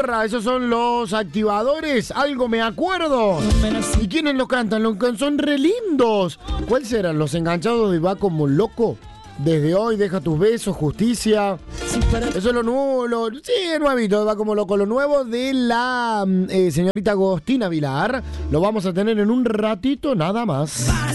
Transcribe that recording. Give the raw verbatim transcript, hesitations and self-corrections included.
Tierra, esos son los Activadores, algo me acuerdo. ¿Y quiénes lo cantan? Los que son re lindos. ¿Cuáles serán? Los Enganchados de Va Como Loco. Desde hoy, Deja Tus Besos, Justicia. Eso es lo nuevo, lo, sí, es nuevito, Va Como Loco. Lo nuevo de la eh, señorita Agostina Vilar. Lo vamos a tener en un ratito nada más.